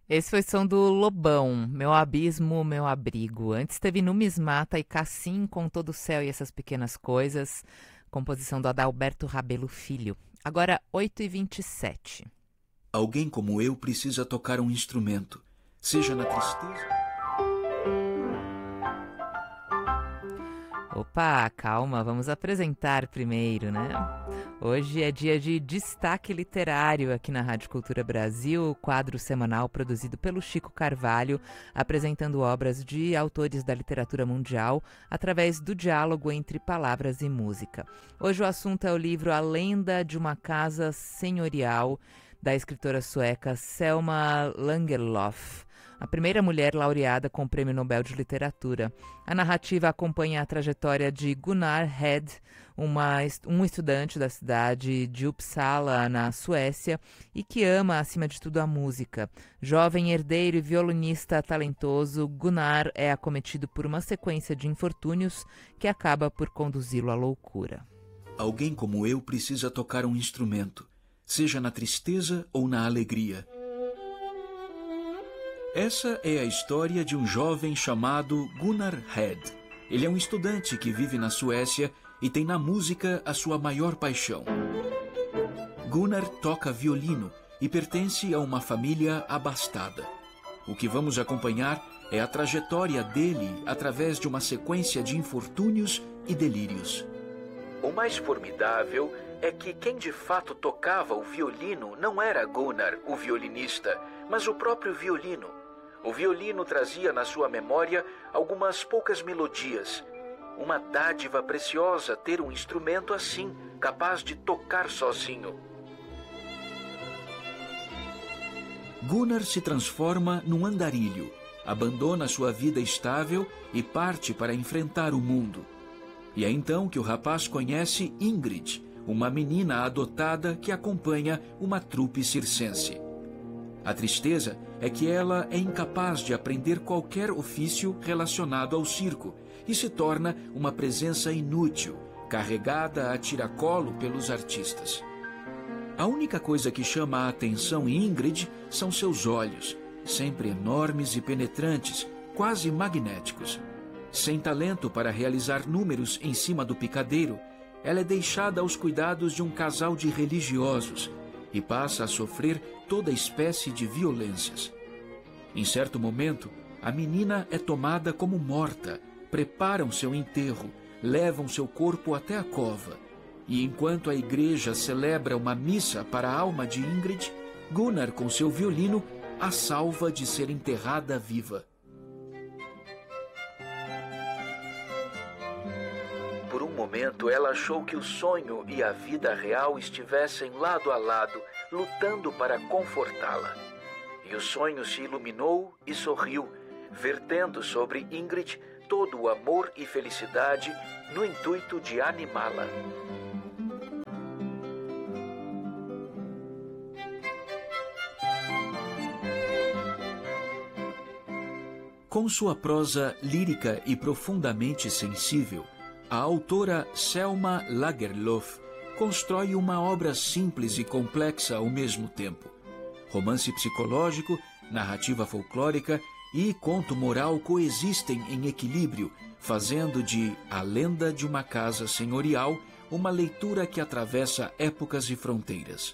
Esse foi o som do Lobão, Meu Abismo, Meu Abrigo. Antes teve Numismata e Cassim com Todo o Céu e Essas Pequenas Coisas, composição do Adalberto Rabelo Filho. Agora, 8h27. Alguém como eu precisa tocar um instrumento, seja na tristeza... Opa, calma, vamos apresentar primeiro, né? Hoje é dia de destaque literário aqui na Rádio Cultura Brasil, quadro semanal produzido pelo Chico Carvalho, apresentando obras de autores da literatura mundial através do diálogo entre palavras e música. Hoje o assunto é o livro A Lenda de uma Casa Senhorial, da escritora sueca Selma Lagerlöf, a primeira mulher laureada com o Prêmio Nobel de Literatura. A narrativa acompanha a trajetória de Gunnar Hed, um estudante da cidade de Uppsala, na Suécia, e que ama, acima de tudo, a música. Jovem herdeiro e violinista talentoso, Gunnar é acometido por uma sequência de infortúnios que acaba por conduzi-lo à loucura. Alguém como eu precisa tocar um instrumento, seja na tristeza ou na alegria. Essa é a história de um jovem chamado Gunnar Hed. Ele é um estudante que vive na Suécia e tem na música a sua maior paixão. Gunnar toca violino e pertence a uma família abastada. O que vamos acompanhar é a trajetória dele através de uma sequência de infortúnios e delírios. O mais formidável é que quem de fato tocava o violino não era Gunnar, o violinista, mas o próprio violino. O violino trazia na sua memória algumas poucas melodias. Uma dádiva preciosa ter um instrumento assim, capaz de tocar sozinho. Gunnar se transforma num andarilho, abandona sua vida estável e parte para enfrentar o mundo. E é então que o rapaz conhece Ingrid, uma menina adotada que acompanha uma trupe circense. A tristeza é que ela é incapaz de aprender qualquer ofício relacionado ao circo e se torna uma presença inútil, carregada a tiracolo pelos artistas. A única coisa que chama a atenção em Ingrid são seus olhos, sempre enormes e penetrantes, quase magnéticos. Sem talento para realizar números em cima do picadeiro, ela é deixada aos cuidados de um casal de religiosos e passa a sofrer toda espécie de violências. Em certo momento, a menina é tomada como morta, preparam seu enterro, levam seu corpo até a cova. E enquanto a igreja celebra uma missa para a alma de Ingrid, Gunnar, com seu violino, a salva de ser enterrada viva. Por um momento, ela achou que o sonho e a vida real estivessem lado a lado, lutando para confortá-la. E o sonho se iluminou e sorriu, vertendo sobre Ingrid todo o amor e felicidade no intuito de animá-la. Com sua prosa lírica e profundamente sensível, a autora Selma Lagerlöf constrói uma obra simples e complexa ao mesmo tempo. Romance psicológico, narrativa folclórica e conto moral coexistem em equilíbrio, fazendo de A Lenda de uma Casa Senhorial uma leitura que atravessa épocas e fronteiras.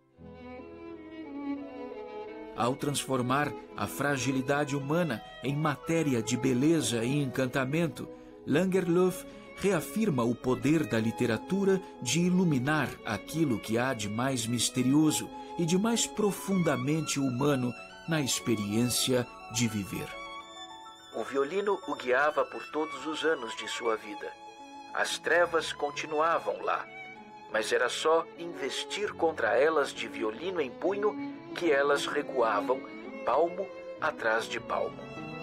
Ao transformar a fragilidade humana em matéria de beleza e encantamento, Lagerlöf reafirma o poder da literatura de iluminar aquilo que há de mais misterioso e de mais profundamente humano na experiência de viver. O violino o guiava por todos os anos de sua vida. As trevas continuavam lá, mas era só investir contra elas de violino em punho que elas recuavam, palmo atrás de palmo.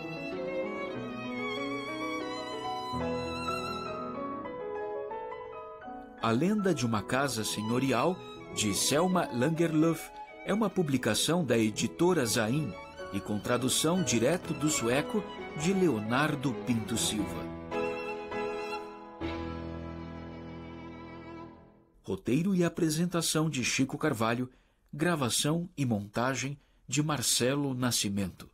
A Lenda de uma Casa Senhorial, de Selma Lagerlöf, é uma publicação da editora Zain e com tradução direto do sueco de Leonardo Pinto Silva. Roteiro e apresentação de Chico Carvalho, gravação e montagem de Marcelo Nascimento.